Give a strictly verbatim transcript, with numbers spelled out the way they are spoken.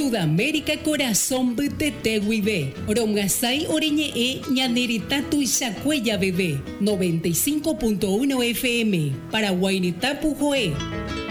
Sudamérica Corazón Betete Huive. Romgasai Oreñe E Ñaneritatu Ishacuella Bebé. noventa y cinco punto uno F M. Paraguainita Pujoe.